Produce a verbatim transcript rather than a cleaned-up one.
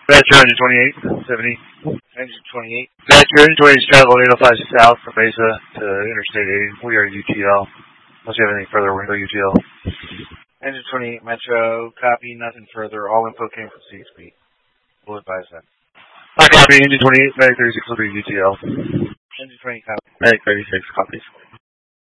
Metro engine twenty-eight, seventy. Engine twenty-eight. Metro engine twenty-eight, travel eight oh five south from Mesa to Interstate eighty. We are U T L. Unless you have anything further, we're going to go U T L. Engine twenty-eight, Metro, copy, nothing further. All info came from C X P. We'll advise that. I copy, engine twenty-eight, Medic thirty-six will be U T L. Engine twenty, copy. Medic thirty-six, copies.